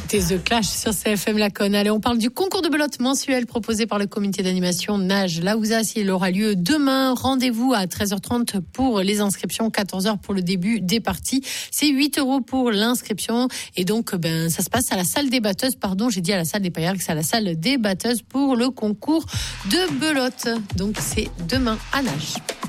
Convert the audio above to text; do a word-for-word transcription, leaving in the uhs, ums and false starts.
C'était The Clash sur C F M Laconne. Allez, on parle du concours de belote mensuel proposé par le comité d'animation Nage Laouzas. Il aura lieu demain. Rendez-vous à treize heures trente pour les inscriptions, quatorze heures pour le début des parties. C'est huit euros pour l'inscription. Et donc, ben, ça se passe à la salle des batteuses. Pardon, j'ai dit à la salle des paillards, c'est à la salle des batteuses pour le concours de belote. Donc, c'est demain à Nage.